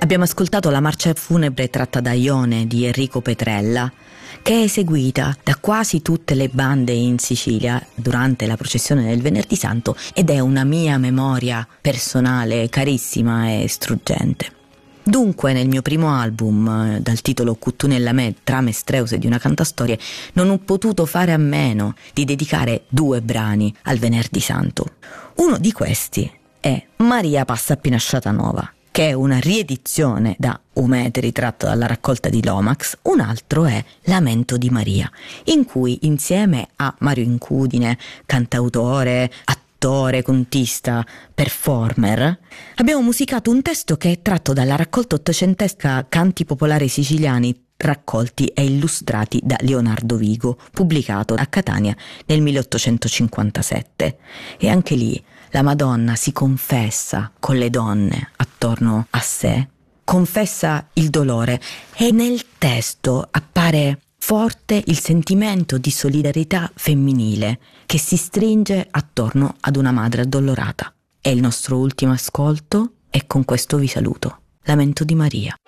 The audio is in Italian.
Abbiamo ascoltato la marcia funebre tratta da Ione di Enrico Petrella, che è eseguita da quasi tutte le bande in Sicilia durante la processione del Venerdì Santo ed è una mia memoria personale carissima e struggente. Dunque, nel mio primo album, dal titolo Cuttunella me, trame streuse di una cantastorie, non ho potuto fare a meno di dedicare 2 brani al Venerdì Santo. Uno di questi è Maria passa a Pinasciata Nova, che è una riedizione da Ometri tratto dalla raccolta di Lomax. Un altro è Lamento di Maria, in cui insieme a Mario Incudine, cantautore, attore, contista, performer, abbiamo musicato un testo che è tratto dalla raccolta ottocentesca Canti popolari siciliani raccolti e illustrati da Leonardo Vigo, pubblicato a Catania nel 1857. E anche lì la Madonna si confessa con le donne attorno a sé, confessa il dolore e nel testo appare forte il sentimento di solidarietà femminile che si stringe attorno ad una madre addolorata. È il nostro ultimo ascolto e con questo vi saluto. Lamento di Maria.